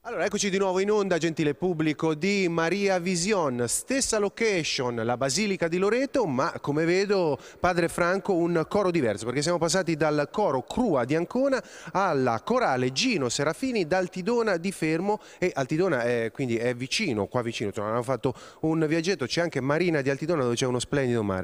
Allora, eccoci di nuovo in onda, gentile pubblico di Maria Vision, stessa location, la Basilica di Loreto, ma come vedo, padre Franco, un coro diverso, perché siamo passati dal coro Crua di Ancona alla corale Gino Serafini d'Altidona di Fermo, e Altidona quindi è vicino, qua vicino, insomma, hanno fatto un viaggetto, c'è anche Marina di Altidona dove c'è uno splendido mare.